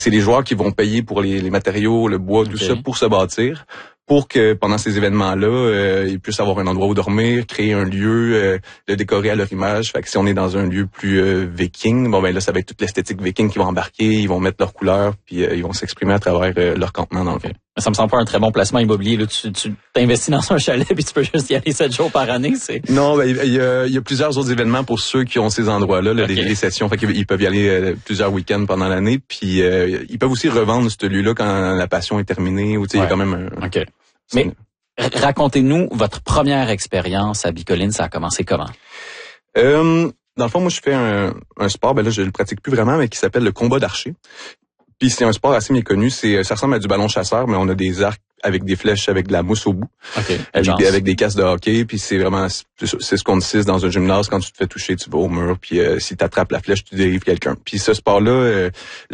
c'est les joueurs qui vont payer pour les matériaux, le bois, tout ça, pour se bâtir, pour que pendant ces événements-là, ils puissent avoir un endroit où dormir, créer un lieu, le décorer à leur image. Fait que si on est dans un lieu plus viking, bon ben là, ça va être toute l'esthétique viking qui va embarquer, ils vont mettre leurs couleurs, puis ils vont s'exprimer à travers leur campement dans le fond. Ça me semble pas un très bon placement immobilier. Là, tu t'investis dans un chalet puis tu peux juste y aller 7 jours par année. Non, ben il y a plusieurs autres événements pour ceux qui ont ces endroits-là, les sessions. Fait qu'ils peuvent y aller plusieurs week-ends pendant l'année. Puis ils peuvent aussi revendre ce lieu-là quand la passion est terminée. Ou tu sais, il y a quand même. Mais racontez-nous votre première expérience à Bicoline. Ça a commencé comment? Dans le fond, moi, je fais un sport. Ben là, je le pratique plus vraiment, mais qui s'appelle le combat d'archer. Puis c'est un sport assez méconnu. Ça ressemble à du ballon chasseur, mais on a des arcs avec des flèches, avec de la mousse au bout, avec des casques de hockey. Puis c'est vraiment c'est ce qu'on utilise dans un gymnase. Quand tu te fais toucher, tu vas au mur. Puis si tu attrapes la flèche, tu dérives quelqu'un. Puis ce sport-là,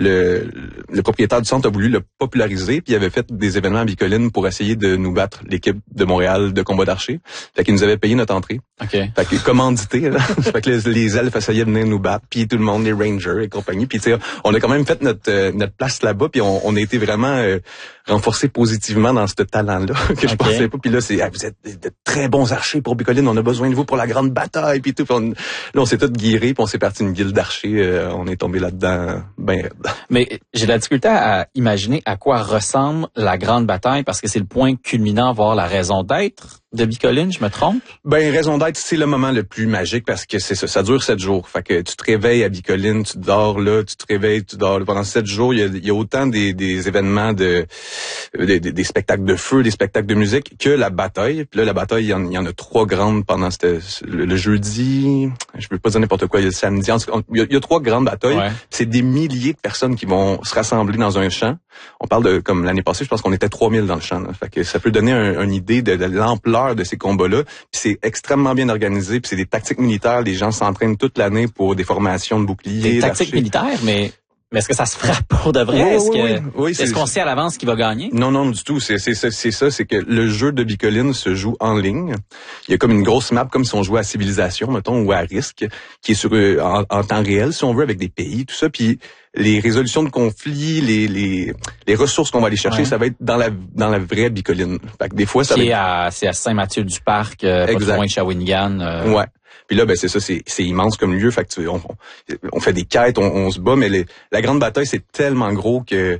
le propriétaire du centre a voulu le populariser. Puis il avait fait des événements à Bicoline pour essayer de nous battre l'équipe de Montréal de combat d'archer. Fait qu'il nous avait payé notre entrée. Fait que commandité. Là. Fait que les elfes essayaient de venir nous battre. Puis tout le monde, les rangers et compagnie. Puis tu sais, on a quand même fait notre place là-bas. Puis on a été vraiment renforcé positivement dans ce talent-là que je pensais pas. Puis là, vous êtes de très bons archers pour Bicoline. On a besoin de vous pour la grande bataille. Puis tout. Puis là, on s'est tous guirés. Puis on s'est parti une guilde d'archers. On est tombé là-dedans. Ben. Mais j'ai de la difficulté à imaginer à quoi ressemble la grande bataille parce que c'est le point culminant, voire la raison d'être de Bicoline, je me trompe? Ben, raison d'être, c'est le moment le plus magique parce que c'est ça dure 7 jours. Fait que tu te réveilles à Bicoline, tu dors là, tu te réveilles, tu dors là. Pendant 7 jours, il y a autant des événements des spectacles de feu, des spectacles de musique que la bataille. Puis là, la bataille, il y en a 3 grandes pendant le jeudi. Je veux pas dire n'importe quoi, il y a le samedi. Il y a 3 grandes batailles. Ouais. C'est des milliers de personnes qui vont se rassembler dans un champ. On parle de, comme l'année passée, je pense qu'on était 3000 dans le champ. Là. Fait que ça peut donner une idée de l'ampleur de ces combats-là. Puis c'est extrêmement bien organisé. Puis c'est des tactiques militaires. Les gens s'entraînent toute l'année pour des formations de boucliers. Des tactiques militaires, mais est-ce que ça se frappe pour de vrai? Est-ce qu'on sait à l'avance qui va gagner? Non, du tout. C'est ça. C'est que le jeu de Bicoline se joue en ligne. Il y a comme une grosse map, comme si on jouait à Civilisation, mettons, ou à Risque, qui est sur en temps réel, si on veut, avec des pays, tout ça. Puis les résolutions de conflits, les ressources qu'on va aller chercher, ça va être dans la vraie Bicoline. Fait que des fois, c'est à Saint-Mathieu-du-Parc, pas trop loin de Shawinigan. Ouais. Puis là, ben c'est ça, c'est immense comme lieu. Fait que on fait des quêtes, on se bat, mais la grande bataille, c'est tellement gros que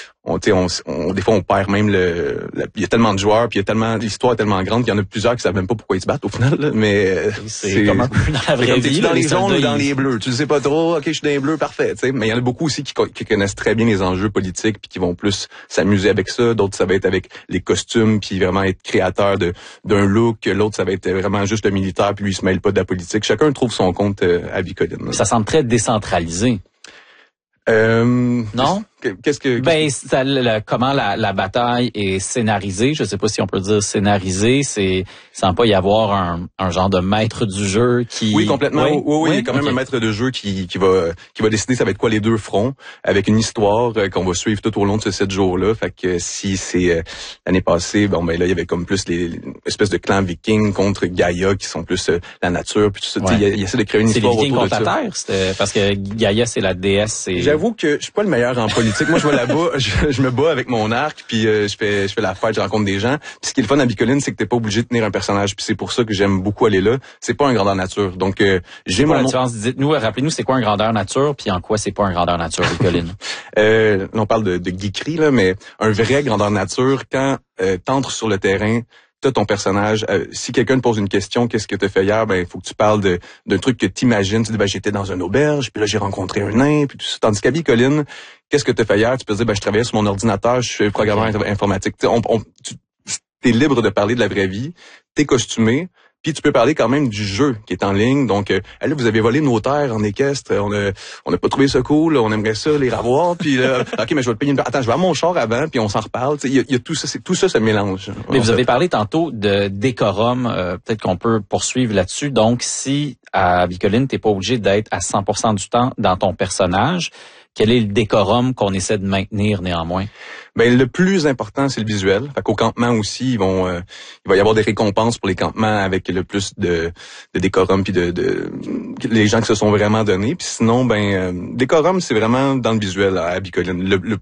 des fois on perd même il y a tellement de joueurs, puis l'histoire est tellement grande qu'il y en a plusieurs qui savent même pas pourquoi ils se battent au final. Là, mais c'est comme un peu dans la vraie vie. Dans les jaunes ou dans les bleus. Tu sais pas trop. Ok, je suis dans les bleus, parfait. Tu sais, mais il y en a beaucoup aussi qui connaissent très bien les enjeux politiques, puis qui vont plus s'amuser avec ça. D'autres, ça va être avec les costumes, puis vraiment être créateur d'un look. L'autre, ça va être vraiment juste le militaire, puis lui il se mêle pas de la politique. Chacun trouve son compte à Bicoline. Ça semble très décentralisé. Non? Comment la bataille est scénarisée, je sais pas si on peut dire scénarisée, c'est sans pas y avoir un genre de maître du jeu qui... Oui, complètement. Oui, il y a quand même un maître de jeu qui va décider ça va être quoi les 2 fronts, avec une histoire qu'on va suivre tout au long de ces 7 jours-là. Fait que si c'est l'année passée, bon ben là il y avait comme plus les espèces de clans vikings contre Gaïa qui sont plus la nature puis tout ça. Ouais. Il essaie de créer une histoire autour de ça. C'est les vikings contre la terre, parce que Gaïa c'est la déesse. J'avoue que je suis pas le meilleur en politique. Moi je vais là-bas, je me bats avec mon arc, puis je fais la fête, je rencontre des gens. Puis ce qui est le fun à Bicoline, c'est que t'es pas obligé de tenir un personnage. Puis c'est pour ça que j'aime beaucoup aller là. C'est pas un grandeur nature. Donc j'ai mon différence. Dites-nous, rappelez-nous, c'est quoi un grandeur nature, puis en quoi c'est pas un grandeur nature, Bicoline? On parle de geekerie là, mais un vrai grandeur nature quand t'entres sur le terrain. T'as ton personnage. Si quelqu'un te pose une question, qu'est-ce que t'as fait hier? Ben, il faut que tu parles d'un truc que t'imagines. Tu dis, ben, j'étais dans une auberge, puis là, j'ai rencontré un nain, puis tout ça. Tandis qu'à Bicoline, qu'est-ce que t'as fait hier? Tu peux dire, ben, je travaillais sur mon ordinateur, je suis programmeur informatique. T'es libre de parler de la vraie vie. T'es costumé. Puis tu peux parler quand même du jeu qui est en ligne. Donc, là, vous avez volé nos terres en équestre. On a pas trouvé ça cool. On aimerait ça les revoir. Puis là, ok, mais je vais te payer une... Attends, je vais à mon char avant, puis on s'en reparle. Il y a tout ça. Tout ça se mélange. Mais vous avez parlé tantôt de décorum. Peut-être qu'on peut poursuivre là-dessus. Donc, si à Bicoline, t'es pas obligé d'être à 100% du temps dans ton personnage, quel est le décorum qu'on essaie de maintenir néanmoins? Ben le plus important, c'est le visuel. Fait qu'au campement aussi, il va y avoir des récompenses pour les campements avec le plus de décorum puis de les gens qui se sont vraiment donnés. Puis sinon, décorum, c'est vraiment dans le visuel à Bicoline. Le